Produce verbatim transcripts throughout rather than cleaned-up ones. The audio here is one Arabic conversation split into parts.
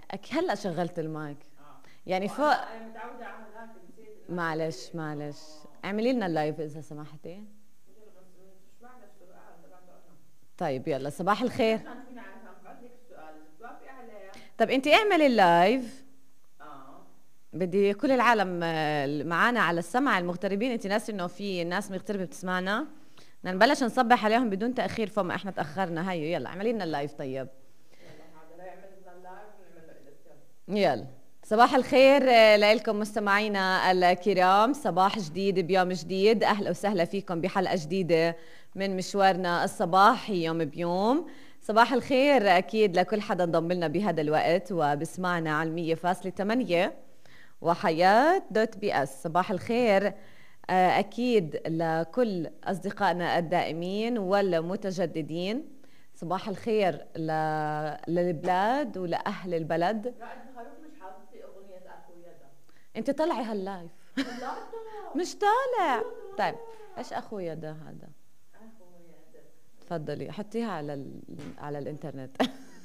أك هلا شغلت المايك. اه يعني فوق. انا متعوده على هذاك، نسيت انه معلش معلش، اعملي لنا اللايف اذا سمحتي. يلا بس مش بعد السؤال تبعته انا. طيب يلا، صباح انت الخير. عشان تكوني عارفه بعد لك السؤال اذا بتوافقي عليه. طب انت اعملي اللايف. اه بدي كل العالم آه، معانا على السمع، المغتربين. انت ناسي انه في ناس مغتربه بتسمعنا؟ بدنا نبلش نصبح عليهم بدون تاخير فما احنا تاخرنا. هيو يلا اعملي لنا اللايف. طيب يلا حاضر، هي عملت لنا اللايف ونعمل له اديت. يلا. صباح الخير آه، لكم مستمعينا الكرام، صباح جديد بيوم جديد. اهلا وسهلا فيكم بحلقه جديده من مشوارنا الصباحي يوم بيوم. صباح الخير اكيد لكل حدا انضم لنا بهذا الوقت وبسمعنا على مية فاصلة ثمانية وحياة دوت بي اس. صباح الخير آه، اكيد لكل اصدقائنا الدائمين والمتجددين. صباح الخير ل... للبلاد ولاهل البلد. رائد خروف مش حاطه اغنيه اخو يدا. انت طلعي هاللايف. طلعته مش طالع. طيب ايش اخويا ده هذا؟ اخو يدا. تفضلي حطيها على ال... على الانترنت.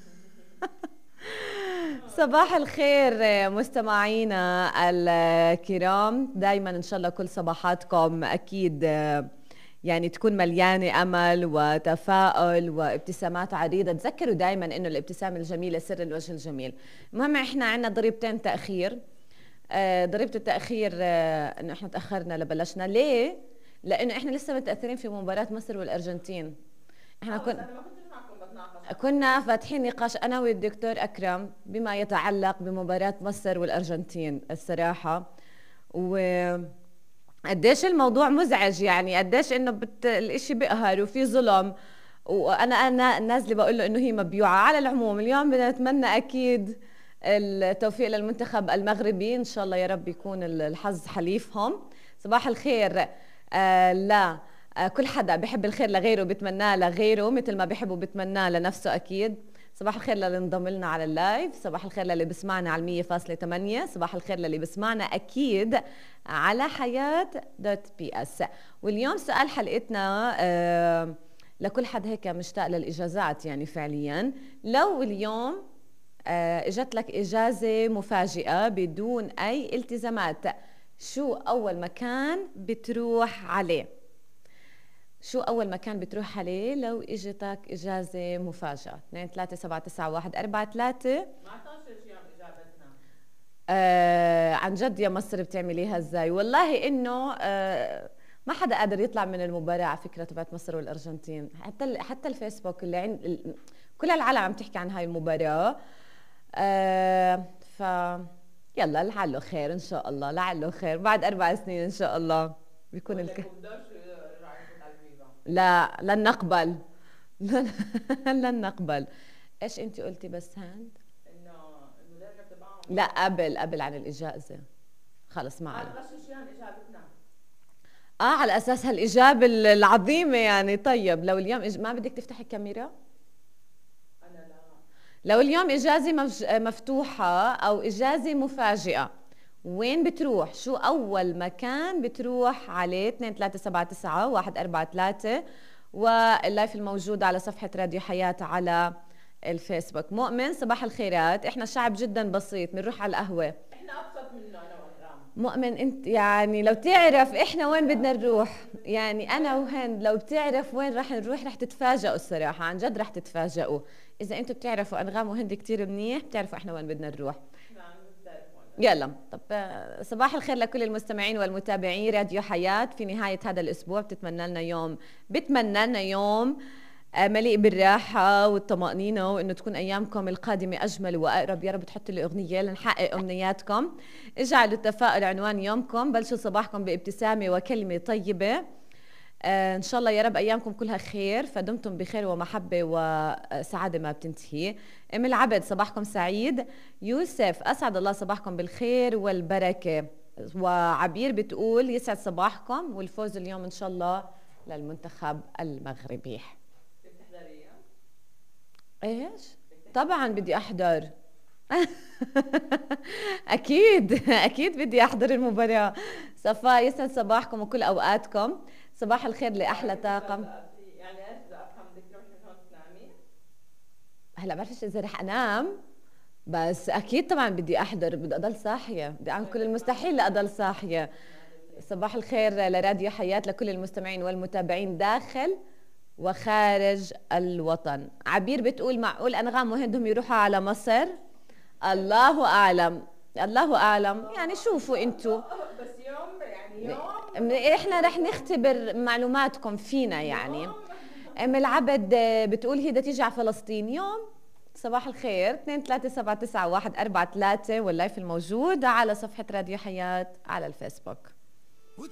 صباح الخير مستمعينا الكرام، دايما ان شاء الله كل صباحاتكم اكيد يعني تكون مليانة أمل وتفاؤل وابتسامات عريضة. تذكروا دايما إنه الابتسامة الجميلة سر الوجه الجميل. المهم إحنا عنا ضريبتين تأخير. آه، ضريبة التأخير آه، إنه إحنا تأخرنا لبلشنا. ليه؟ لأنه إحنا لسه متأثرين في مباراة مصر والأرجنتين. إحنا اه بس كن انا ما كنتش معكم بتناقش. كنا فاتحين نقاش أنا والدكتور أكرم بما يتعلق بمباراة مصر والأرجنتين الصراحة. و قديش الموضوع مزعج، يعني قديش انه بت... الاشي بقهر وفي ظلم. وانا انا نازله بقول له انه هي مبيوعه. على العموم اليوم بدنا نتمنى اكيد التوفيق للمنتخب المغربي، ان شاء الله يا رب يكون الحظ حليفهم. صباح الخير آه لا آه كل حدا بحب الخير لغيره بتمناه لغيره مثل ما بحبه بتمناه لنفسه اكيد. صباح الخير للي انضم لنا على اللايف، صباح الخير للي بسمعنا على المية فاصلة ثمانية، صباح الخير للي بسمعنا أكيد على حياة دوت بي اس. واليوم سؤال حلقتنا آه لكل حد هيك مشتاق للإجازات، يعني فعليا لو اليوم آه اجت لك إجازة مفاجئة بدون أي التزامات، شو أول مكان بتروح عليه؟ شو أول مكان بتروح عليه لو إجتك إجازة مفاجأة؟ اثنين ثلاثة سبعة تسعة واحد أربعة ثلاثة. ما اعطاش يوم اجابتنا. آه عن جد يا مصر بتعمليها ازاي؟ والله إنه آه ما حدا قادر يطلع من المباراة على فكرة تبعت مصر والأرجنتين. حتى ال- حتى الفيسبوك اللي عند ال- كل العالم عم تحكي عن هاي المباراة. آه ف يلا لعله خير إن شاء الله، لعله خير بعد أربع سنين إن شاء الله بيكون ولا الك... بقدرش راح يفوت على الفيفا. لا لن نقبل. لن, لن نقبل. ايش انت قلتي بس هاند؟ انه المدرب تبعهم لا قبل قبل عن الإجازة. خلص ما ما عليه. تغششيان اجابتنا. اه على اساس هالاجابه العظيمه يعني. طيب لو اليوم إج... ما بدك تفتحي الكاميرا؟ انا لا. لو اليوم اجازه مفج... مفتوحه او اجازه مفاجئه، وين بتروح؟ شو اول مكان بتروح عليه؟ اثنين ثلاثة سبعة تسعة واحد أربعة ثلاثة. واللايف الموجود على صفحه راديو حياه على الفيسبوك. مؤمن صباح الخيرات، احنا شعب جدا بسيط بنروح على القهوه. احنا ابسط منه انا وانغام. مؤمن انت يعني لو تعرف احنا وين بدنا نروح، يعني انا وهند لو بتعرف وين راح نروح رح تتفاجئوا الصراحه، عن جد رح تتفاجئوا. اذا انتم بتعرفوا انغام وهند كتير منيح بتعرفوا احنا وين بدنا نروح. احنا عم بتعرفون. يلا طب آه، صباح الخير لكل المستمعين والمتابعين راديو حياة. في نهاية هذا الأسبوع بتتمنى لنا يوم بتمنى لنا يوم آه، مليء بالراحة والطمأنينة، وإنه تكون أيامكم القادمة أجمل وأقرب. يا رب تحطوا لي أغنية لنحقق أمنياتكم. اجعلوا التفاؤل عنوان يومكم، بلشوا صباحكم بابتسامة وكلمة طيبة. آه، إن شاء الله يا رب أيامكم كلها خير، فدمتم بخير ومحبة وسعادة ما بتنتهي. أم العبد صباحكم سعيد. يوسف أسعد الله صباحكم بالخير والبركة. وعبير بتقول يسعد صباحكم والفوز اليوم إن شاء الله للمنتخب المغربي. بدك تحضريها؟ إيش؟ طبعا بدي أحضر. أكيد أكيد بدي أحضر المباراة. صفاء يسعد صباحكم وكل أوقاتكم. صباح الخير لأحلى طاقم. يعني ايش بدي افهم، بدك تروحي من هون تنامي؟ هلا بعرفش اذا رح انام. بس اكيد طبعا بدي احضر، بدي اضل صاحيه، بدي اعمل كل المستحيل لاضل صاحيه. صباح الخير لراديو حياة، لكل المستمعين والمتابعين داخل وخارج الوطن. عبير بتقول معقول أنغام وهندهم يروحوا على مصر؟ الله أعلم، الله أعلم، يعني شوفوا أنتوا. بس يوم يعني يوم إحنا رح نختبر معلوماتكم فينا يعني. أم العبد بتقول هي بدها تيجي على فلسطين يوم. صباح الخير. اثنين ثلاثة سبعة تسعة واحد أربعة ثلاثة واللايف الموجود على صفحة راديو حياة على الفيسبوك.